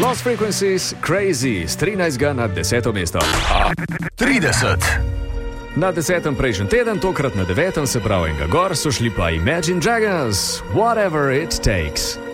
Lost Frequencies, Crazy, z 13. na 10. mesto. 30. Na 10. prejšnji teden, tokrat na 9. se pravi enega gor, so šli pa Imagine Dragons, Whatever It Takes.